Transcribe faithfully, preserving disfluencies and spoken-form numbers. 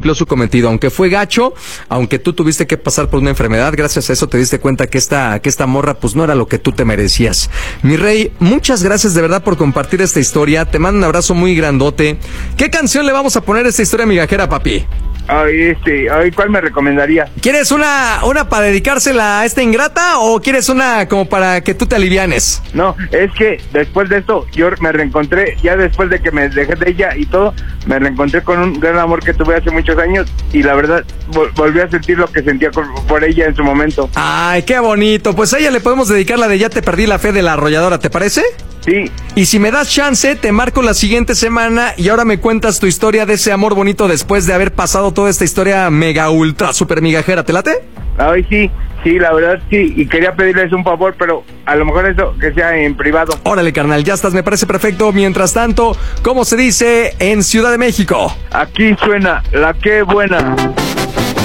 cumplió su cometido. Aunque fue gacho, aunque tú tuviste que pasar por una enfermedad, gracias a eso te diste cuenta que esta, que esta morra pues no era lo que tú te merecías. Mi rey, muchas gracias de verdad por compartir esta historia. Te mando un abrazo muy grandote. ¿Qué canción le vamos a poner a esta historia migajera, papi? Ay, este, ay, ¿cuál me recomendaría? ¿Quieres una, una para dedicársela a esta ingrata o quieres una como para que tú te alivianes? No, es que después de esto yo me reencontré, ya después de que me dejé de ella y todo, me reencontré con un gran amor que tuve hace muchos años y la verdad vol- volví a sentir lo que sentía por, por ella en su momento. Ay, qué bonito. Pues a ella le podemos dedicar la de Ya te perdí la fe de La Arrolladora, ¿te parece? Sí. Y si me das chance, te marco la siguiente semana y ahora me cuentas tu historia de ese amor bonito después de haber pasado toda esta historia mega ultra super migajera. ¿Te late? Ay, sí, sí, la verdad sí, y quería pedirles un favor, pero a lo mejor eso que sea en privado. Órale, carnal, ya estás, me parece perfecto. Mientras tanto, ¿cómo se dice en Ciudad de México? Aquí suena La Qué Buena.